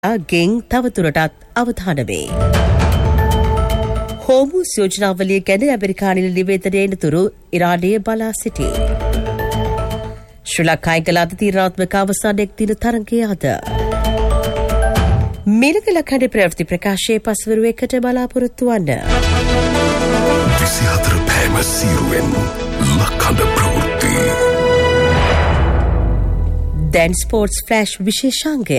ගෙන් තවදුරටත් අවධානය වේ. හෝමුස් යෝජනාවලිය ගැන ඇමරිකානු නිවේදනයෙන් තුරු ඉරානය බලා සිටී. ශ්‍රී ලංකා එංගලන්ත තීරණාත්මක අවසානයක් දින තරගය අද. මීළඟ ලක්ෂණ ප්‍රවෘත්ති ප්‍රකාශයේ පස්වරු 1ට බලාපොරොත්තු වන්න. 24 පැයම සීරුවෙන් ලක්ෂණ ප්‍රවෘත්ති. දැන් ස්පෝර්ට්ස් ෆ්ලෑෂ් විශේෂාංගය.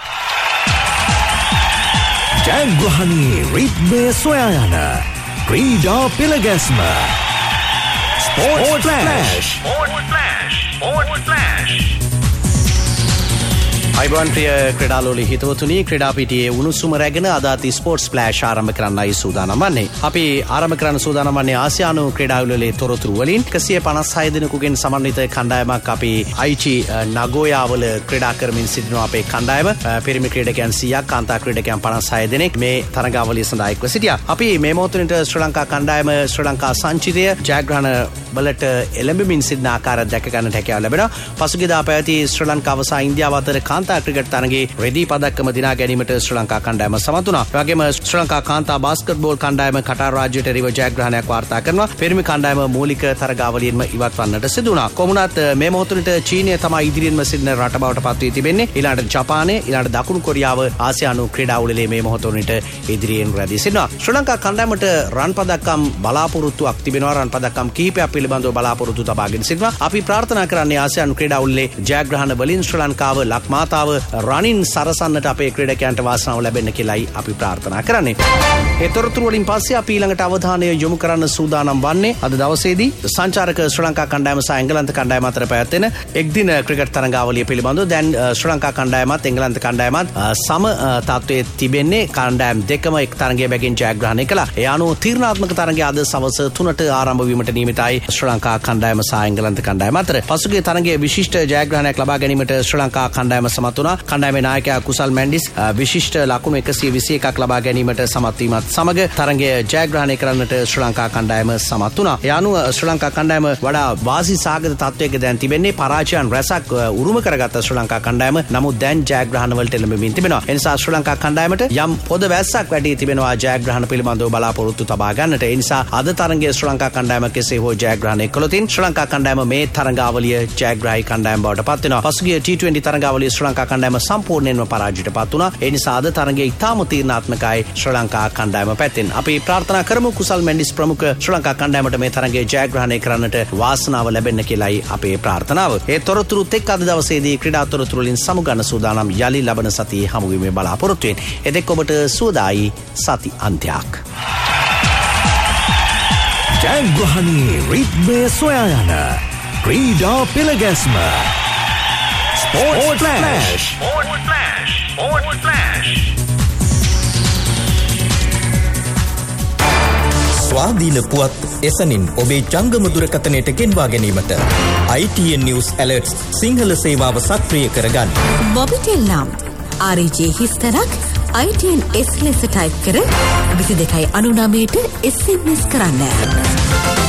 ජයග්‍රහණී රිද්මය සොයා යන ක්‍රීඩා පෙළගැස්ම ස්පෝර්ට්ස් ෆ්ලෑෂ්. අයිබෝන් ප්‍රිය ක්‍රීඩාලෝලි හිතවතුනි, ක්‍රීඩා පිටියේ උණුසුම රැගෙන අදාති ස්පෝර්ට්ස් ෆ්ලෑෂ් ආරම්භ කරන්නයි සූදානම් වන්නේ. අපි ආරම්භ කරන්න සූදානම් වන්නේ ආසියානු ක්‍රීඩාවලේ තොරතුරු වලින්. 156 දිනකගෙන් සමන්විත කණ්ඩායමක් අපි අයිචි නගෝයාවල ක්‍රීඩා කරමින් සිටිනවා. අපේ කණ්ඩායම පිරිමි ක්‍රීඩකයන් 100ක්, කාන්තා ක්‍රීඩකයන් 56 දෙනෙක් මේ තරගාවලිය සඳහා එක්ව සිටියා. අපි මේ මොහොතේට ශ්‍රී ලංකා කණ්ඩායම ශ්‍රී ලංකා සංචිතය ජයග්‍රහණ වලට එළඹෙමින් සිටින ආකාරය දැක ගන්නට හැකියාව ලැබෙනවා. පසුගියදා පැවති ශ්‍රී ලංකාව සහ ඉන්දියාව අතර කාන්තා ක්‍රිකට් තරගයේ රෙදි පදක්කම දිනා ගැනීමට ශ්‍රී ලංකා කණ්ඩායම සමත් වුණා. ඒ වගේම ශ්‍රී ලංකා කාන්තා බාස්කට්බෝල් කණ්ඩායම කටාර් රාජ්‍යයට එරෙහිව ජයග්‍රහණයක් වාර්තා කරනවා. පිරිමි කණ්ඩායම මූලික තරගාවලියෙන්ම ඉවත් වන්නට සිදු වුණා. කොමුණත් මේ මොහොතේට චීනය තමයි ඉදිරියෙන්ම සිටින රට බවට පත් වී තිබෙන්නේ. ඊළඟට ජපානය, ඊළඟට දකුණු කොරියාව ආසියානු ක්‍රීඩා උළෙලේ මේ මොහොතේට ඉදිරියෙන් රැඳී සිටිනවා. ශ්‍රී ලංකා කණ්ඩායමට රන් පදක්කම් බලාපොරොත්තුවක් තිබෙනවා. රන් පදක්කම් කිහිපයක් පිළිබඳව බලාපොරොත්තු තබාගෙන සිටිනවා. අපි ප්‍රාර්ථනා කරන්නේ ආසියානු ක්‍රීඩා උළෙලේ ජයග්‍රහණ වලින් ශ්‍රී ලංකාව ලක්මාතාව රනින් සරසන්නට අපේ ක්‍රීඩකයන්ට වාසනාව ලැබෙන්න කියලායි අපි ප්‍රාර්ථනා කරන්නේ. ඒ තොරතුරු වලින් පස්සේ අපි ඊළඟට අවධානය යොමු කරන්න සූදානම් වන්නේ අද දවසේදී සංචාරක ශ්‍රී ලංකා කණ්ඩායම සහ එංගලන්ත කණ්ඩායම අතර පැවැත්වෙන එක්දින ක්‍රිකට් තරගාවලිය පිළිබඳව. දැන් ශ්‍රී ලංකා කණ්ඩායමත් එංගලන්ත කණ්ඩායමත් සම තත්ත්වයේ තිබෙන්නේ. කණ්ඩායම් දෙකම එක් තරගයේ බැගින් ජයග්‍රහණය කළා. ඒ අනුව තීරණාත්මක තරගය අද සවස් 3ට ආරම්භ වීමට නියමිතයි ශ්‍රී ලංකා කණ්ඩායම සහ එංගලන්ත කණ්ඩායම අතර. පසුගිය තරගයේ විශිෂ්ට ජයග්‍රහණයක් ලබා ගැනීමට ශ්‍රී ලංකා කණ්ඩායම සමත් වුණා. කණ්ඩායමේ නායකයා කුසල් මැන්ඩිස් විශිෂ්ට ලකුණු 121ක් ලබා ගැනීමට සමත් වීමත් සමග තරගය ජයග්‍රහණය කරන්නට ශ්‍රී ලංකා කණ්ඩායම සමත් වුණා. ඒ අනුව ශ්‍රී ලංකා කණ්ඩායම වඩා වාසි සාගත තත්වයක දැන් තිබෙන්නේ. පරාජයන් රැසක් උරුම කරගත්ත ශ්‍රී ලංකා කණ්ඩායම නමුත් දැන් ජයග්‍රහණ වලට එළඹෙමින් තිබෙනවා. ඒ නිසා ශ්‍රී ලංකා කණ්ඩායමට යම් පොද වැස්සක් වැඩි තිබෙනවා ජයග්‍රහණ පිළිබඳව බලාපොරොත්තු තබා ගන්නට. ඒ නිසා අද තරගයේ ශ්‍රී ලංකා කණ්ඩායම කෙසේ හෝ ජයග්‍රහණය කළොතින් ශ්‍රී ලංකා කණ්ඩායම මේ තරගාවලිය ජයග්‍රාහී කණ්ඩායම බවට පත් වෙනවා. පසුගිය T20 තරගාවලිය ශ්‍රී ලංකා කණ්ඩායම සම්පූර්ණයෙන්ම පරාජයට පත් වුණා. ඒ නිසා අද තරගයේ ඉතාම තීරණාත්මකයි ශ්‍රී ලංකා කණ්ඩායම පැත්තෙන්. අපි ප්‍රාර්ථනා කරමු කුසල් මැන්ඩිස් ප්‍රමුඛ ශ්‍රී ලංකා කණ්ඩායමට මේ තරගයේ ජයග්‍රහණය කරන්නට වාසනාව ලැබෙන්න කියලායි අපේ ප්‍රාර්ථනාව. ඒ තොරතුරුත් එක්ක අද දවසේදී ක්‍රීඩා තොරතුරු වලින් සමුගන්න සූදානම් යලි ලබන සතියේ හමු වීමේ බලාපොරොත්තු වෙන. එතෙක් ඔබට සුවදායි සති අන්තයක්. ජයග්‍රහණී රිද්මය සොයා යන ක්‍රීඩා පෙළගැස්ම ස්පෝර්ට්ස් ෆ්ලෑෂ්. ස්වාධීන පුවත් එසනින් ඔබේ ජංගම දුරකථනයට ගෙන්වා ගැනීමට ITN News Alerts සිංහල සේවාව සක්‍රිය කරගන්න. මොබිටෙල් නම් RJ හිස්තරක් ITN S ලෙස ටයිප් කර 2299ට SMS කරන්න.